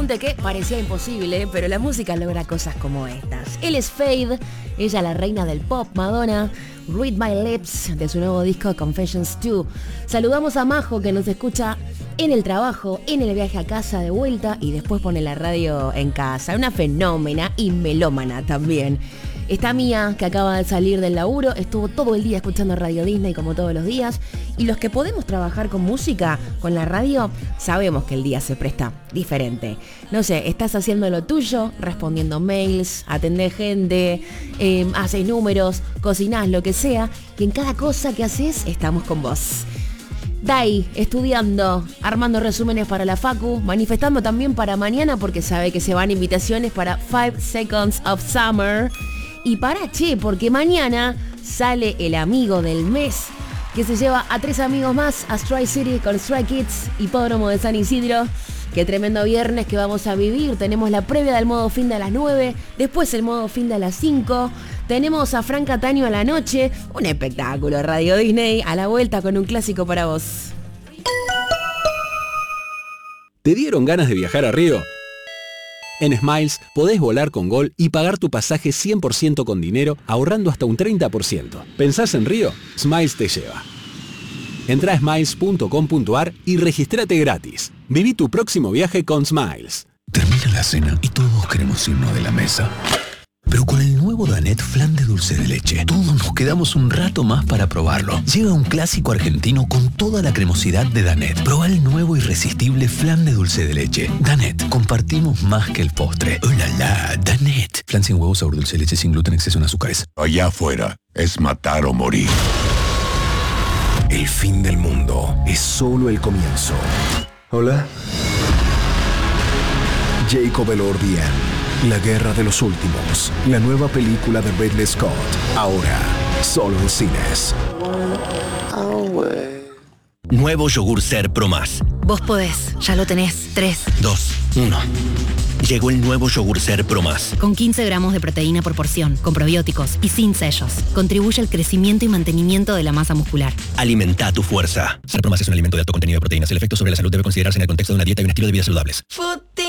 pregunte qué, parecía imposible, pero la música logra cosas como estas. Él es Fade, ella la reina del pop, Madonna. Read My Lips, de su nuevo disco Confessions 2. Saludamos a Majo, que nos escucha en el trabajo, en el viaje a casa de vuelta y después pone la radio en casa. Una fenómena y melómana también. Está Mía, que acaba de salir del laburo, estuvo todo el día escuchando Radio Disney como todos los días. Y los que podemos trabajar con música, con la radio, sabemos que el día se presta diferente. No sé, estás haciendo lo tuyo, respondiendo mails, atendés gente, haces números, cocinás, lo que sea. Y en cada cosa que haces, estamos con vos. Dai, estudiando, armando resúmenes para la facu, manifestando también para mañana porque sabe que se van invitaciones para 5 Seconds of Summer. Y porque mañana sale el amigo del mes, que se lleva a 3 amigos más a Stray City con Stray Kids, Hipódromo de San Isidro. Qué tremendo viernes que vamos a vivir. Tenemos la previa del modo fin de a las 9, después el modo fin de a las 5. Tenemos a Fran Cataño a la noche, un espectáculo Radio Disney a la vuelta con un clásico para vos. ¿Te dieron ganas de viajar a Río? En Smiles podés volar con Gol y pagar tu pasaje 100% con dinero, ahorrando hasta un 30%. ¿Pensás en Río? Smiles te lleva. Entrá a smiles.com.ar y regístrate gratis. Viví tu próximo viaje con Smiles. Termina la cena y todos queremos irnos de la mesa. Pero con el nuevo Danette Flan de dulce de leche, todos nos quedamos un rato más para probarlo. Llega un clásico argentino con toda la cremosidad de Danette. Proba el nuevo irresistible flan de dulce de leche. Danette, compartimos más que el postre. ¡Oh, la, la! Danette. Flan sin huevo, sabor dulce de leche, sin gluten, exceso en azúcares. Allá afuera es matar o morir. El fin del mundo es solo el comienzo. Hola. Jacob Elordian. La guerra de los últimos. La nueva película de Ridley Scott. Ahora, solo en cines. Nuevo yogur Ser Pro Más. Vos podés, ya lo tenés. 3, 2, 1. Llegó el nuevo yogur Ser Pro Más. Con 15 gramos de proteína por porción, con probióticos y sin sellos. Contribuye al crecimiento y mantenimiento de la masa muscular. Alimenta tu fuerza. Ser Pro Más es un alimento de alto contenido de proteínas. El efecto sobre la salud debe considerarse en el contexto de una dieta y un estilo de vida saludables.